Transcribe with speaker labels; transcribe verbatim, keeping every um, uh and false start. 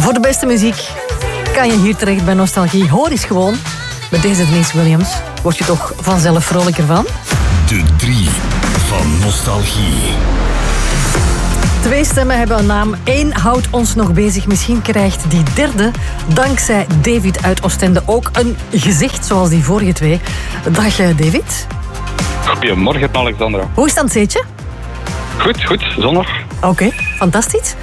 Speaker 1: Voor de beste muziek kan je hier terecht bij Nostalgie. Hoor eens gewoon, met deze Denise Williams word je toch vanzelf vrolijker van.
Speaker 2: De drie van Nostalgie.
Speaker 1: Twee stemmen hebben een naam. Eén houdt ons nog bezig. Misschien krijgt die derde, dankzij David uit Oostende, ook een gezicht zoals die vorige twee. Dag David.
Speaker 3: Goedemorgen, Alexandra.
Speaker 1: Hoe is het aan het zeetje?
Speaker 3: Goed, goed. Zonnig.
Speaker 1: Oké, okay, fantastisch.